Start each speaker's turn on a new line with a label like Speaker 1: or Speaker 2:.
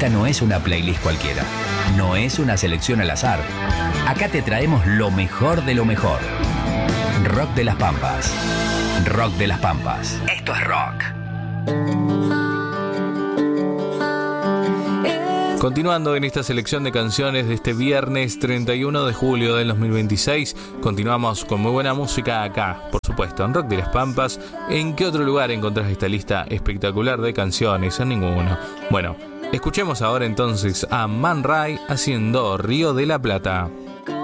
Speaker 1: Esta no es una playlist cualquiera. No es una selección al azar. Acá te traemos lo mejor de lo mejor. Rock de las Pampas. Rock de las Pampas. Esto es rock.
Speaker 2: Continuando en esta selección de canciones de este viernes 31 de julio del 2026, continuamos con muy buena música acá, por supuesto, en Rock de las Pampas. ¿En qué otro lugar encontrás esta lista espectacular de canciones? En ninguno. Bueno, escuchemos ahora entonces a Man Ray haciendo Río de la Plata.